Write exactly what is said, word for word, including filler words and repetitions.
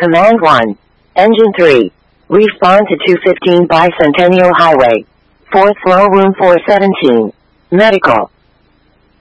Command one. Engine three. Respond to two fifteen Bicentennial Highway. Fourth floor, room four seventeen. Medical.